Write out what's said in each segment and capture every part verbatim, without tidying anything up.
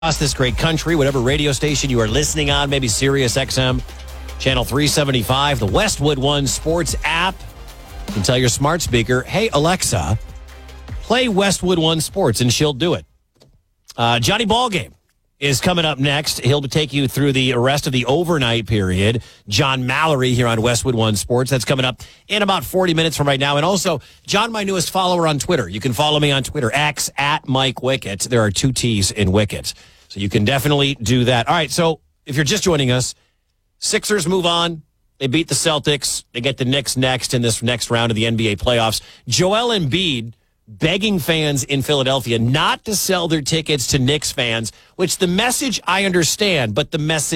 Across this great country, whatever radio station you are listening on, maybe Sirius X M, Channel three seventy-five, the Westwood One Sports app. You can tell your smart speaker, hey, Alexa, play Westwood One Sports, and she'll do it. Uh, Johnny Ballgame is coming up next. He'll take you through the rest of the overnight period. John Mallory here on Westwood One Sports. That's coming up in about forty minutes from right now. And also, John, my newest follower on Twitter. You can follow me on Twitter, X, at Mike Wickett. There are two T's in Wickett. So you can definitely do that. All right, so if you're just joining us, Sixers move on. They beat the Celtics. They get the Knicks next in this next round of the N B A playoffs. Joel Embiid begging fans in Philadelphia not to sell their tickets to Knicks fans, which the message I understand, but the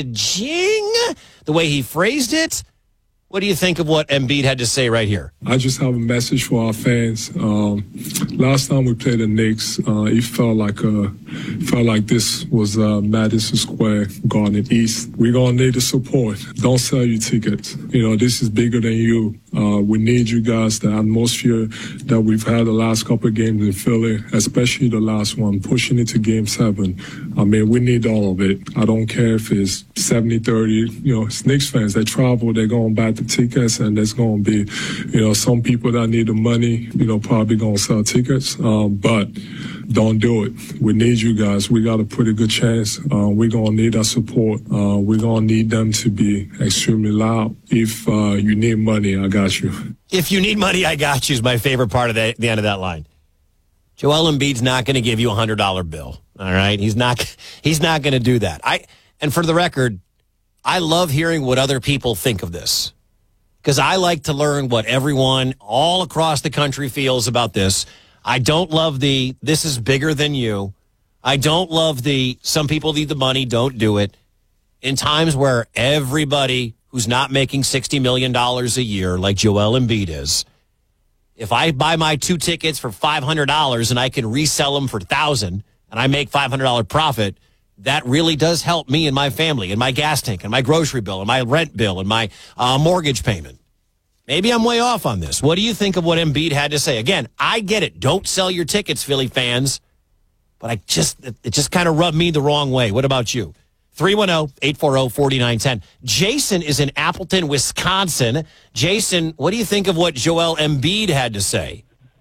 messaging, the way he phrased it, what do you think of what Embiid had to say right here? I just have a message for our fans. Um, last time we played the Knicks, uh, it felt like uh, felt like this was uh, Madison Square Garden East. We're gonna need the support. Don't sell your tickets. You know, this is bigger than you. Uh, we need you guys. The atmosphere that we've had the last couple of games in Philly, especially the last one, pushing it to Game Seven. I mean, we need all of it. I don't care if it's seventy thirty. You know, it's Knicks fans. They travel. They're going to buy the tickets, and there's going to be, you know, some people that need the money, you know, probably going to sell tickets. Um, but don't do it. We need you guys. We got a pretty good chance. Uh, we're going to need our support. Uh, we're going to need them to be extremely loud. If uh, you need money, I got you. If you need money, I got you is my favorite part of the, the end of that line. Joel Embiid's not going to give you a one hundred dollar bill, all right? He's not He's not going to do that. I And for the record, I love hearing what other people think of this because I like to learn what everyone all across the country feels about this. I don't love the, this is bigger than you. I don't love the, some people need the money, don't do it. In times where everybody who's not making sixty million dollars a year like Joel Embiid is, if I buy my two tickets for five hundred dollars and I can resell them for one thousand dollars and I make five hundred dollars profit, that really does help me and my family and my gas tank and my grocery bill and my rent bill and my uh, mortgage payment. Maybe I'm way off on this. What do you think of what Embiid had to say? Again, I get it. Don't sell your tickets, Philly fans. But I just it just kind of rubbed me the wrong way. What about you? three one zero, eight four zero, four nine one zero. Jason is in Appleton, Wisconsin. Jason, what do you think of what Joel Embiid had to say?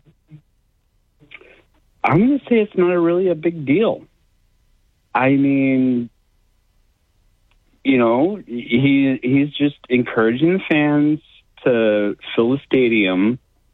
I'm going to say it's not a really a big deal. I mean, you know, he he's just encouraging the fans to fill the stadium